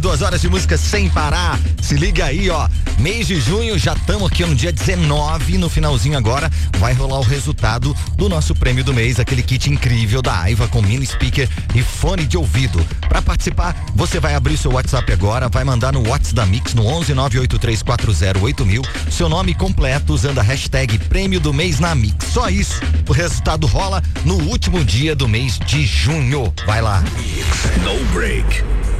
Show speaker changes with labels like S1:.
S1: 2 horas de música sem parar. Se liga aí, ó. Mês de junho, já estamos aqui no dia 19, no finalzinho agora, vai rolar o resultado do nosso prêmio do mês, aquele kit incrível da Aiva com mini speaker e fone de ouvido. Para participar, você vai abrir seu WhatsApp agora, vai mandar no WhatsApp da Mix no 11983408000, seu nome completo usando a hashtag prêmio do mês na Mix. Só isso. O resultado rola no último dia do mês de junho. Vai lá.
S2: No break.